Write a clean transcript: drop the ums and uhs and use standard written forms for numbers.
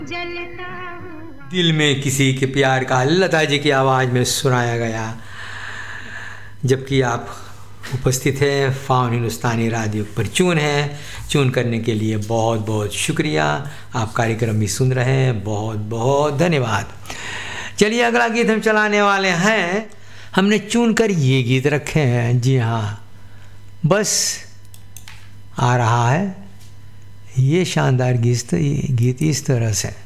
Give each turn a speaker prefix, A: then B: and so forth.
A: दिल में किसी के प्यार का लता जी की आवाज़ में सुनाया गया, जबकि आप उपस्थित हैं फाउन हिंदुस्तानी रेडियो पर। चून करने के लिए बहुत बहुत शुक्रिया। आप कार्यक्रम भी सुन रहे हैं, बहुत बहुत धन्यवाद। चलिए अगला गीत हम चलाने वाले हैं। हमने चुन कर ये गीत रखे हैं, जी हाँ, बस आ रहा है ये शानदार गीत इस तरह से।